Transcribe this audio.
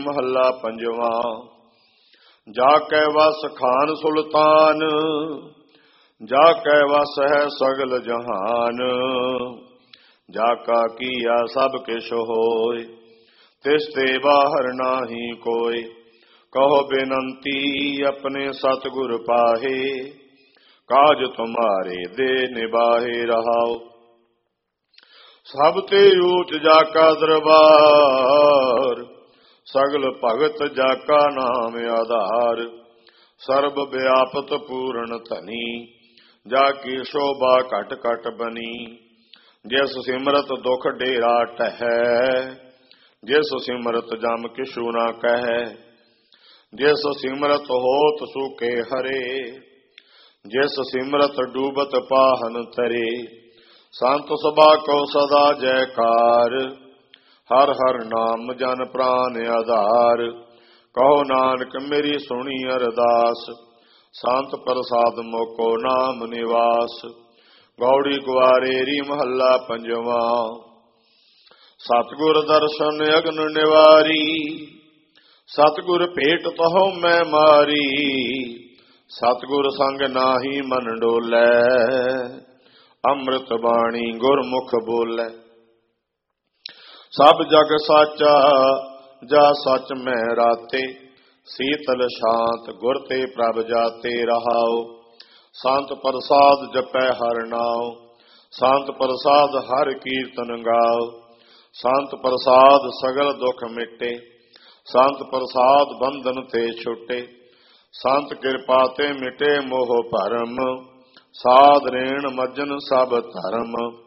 ਮਹੱਲਾ ਪੰਜਵਾਂ। ਜਾ ਕੈ ਵਸ ਖਾਨ ਸੁਲਤਾਨ, ਜਾ ਕੈ ਵਸ ਹੈ ਸਗਲ ਜਹਾਨ। ਜਾ ਕਾ ਕੀਆ ਸਭ ਕਿਛ ਹੋਇ, ਤਿਸ ਤੇ ਬਾਹਰ ਨਾਹੀ ਕੋਇ। ਕਹੋ ਬੇਨੰਤੀ ਆਪਣੇ ਸਤਿਗੁਰ ਪਾਹੇ, ਕਾਜ ਤੁਮਾਰੇ ਦੇ ਨਿਬਾਹੇ ਰਹਾਓ। ਸਭ ਤੇ ਊਚ ਜਾ ਕਾ ਦਰਬਾਰ, ਸਗਲ ਭਗਤ ਜਾ ਕਾ ਨਾਮ ਆਧਾਰ। ਸਰਬ ਵਿਆਪਤ ਪੂਰਨ ਧਨੀ, ਜਾ ਕੀ ਸ਼ੋਭਾ ਘਟ ਘਟ ਬਨੀ। ਜਿਸ ਸਿਮਰਤ ਦੁਖ ਡੇਰਾ ਟਹੈ, ਜਿਸ ਸਿਮਰਤ ਜਮ ਕਿਛੂ ਨਾ ਕਹਿ। ਜਿਸ ਸਿਮਰਤ ਹੋਤ ਸੂਕੇ ਹਰੇ, ਜਿਸ ਸਿਮਰਤ ਡੂਬਤ ਪਾਹਨ ਤਰੇ। ਸੰਤ ਸਭਾ ਕੋ ਸਦਾ ਜੈਕਾਰ, ਹਰ ਹਰ ਨਾਮ ਜਨ ਪ੍ਰਾਨ ਆਧਾਰ। ਕਹੋ ਨਾਨਕ ਮੇਰੀ ਸੁਣੀ ਅਰਦਾਸ, ਸੰਤ ਪ੍ਰਸਾਦ ਮੋਕੋ ਨਾਮ ਨਿਵਾਸ। ਗੌੜੀ ਗੁਆਰੇਰੀ ਮਹੱਲਾ ਪੰਜਵਾਂ। ਸਤਿਗੁਰ ਦਰਸ਼ਨ ਅਗਨ ਨਿਵਾਰੀ, ਸਤਿਗੁਰ ਭੇਟ ਤਹੋ ਮੈਂ ਮਾਰੀ। ਸਤਿਗੁਰ ਸੰਗ ਨਾਹੀ ਮਨ ਡੋਲੈ, ਅੰਮ੍ਰਿਤ ਬਾਣੀ ਗੁਰਮੁਖ ਬੋਲੇ। ਸਭ ਜਗ ਸਾਚਾ ਜਾ ਸਚ ਮੈਂ ਰਾਤੇ, ਸੀਤਲ ਸ਼ਾਂਤ ਗੁਰ ਤੇ ਪ੍ਰਭ ਜਾਤੇ ਰਹਾਓ। ਸੰਤ ਪ੍ਰਸਾਦ ਜਪੈ ਹਰ ਨਾਉ, ਸੰਤ ਪ੍ਰਸਾਦ ਹਰ ਕੀਰਤਨ ਗਾਓ। ਸੰਤ ਪ੍ਰਸਾਦ ਸਗਲ ਦੁਖ ਮਿਟੇ, ਸੰਤ ਪ੍ਰਸਾਦ ਬੰਧਨ ਤੇ ਛੁਟੇ। ਸੰਤ ਕਿਰਪਾ ਤੇ ਮਿਟੇ ਮੋਹ ਭਰਮ, ਸਾਧ ਰੇਣ ਮੱਜਨ ਸਭ ਧਰਮ।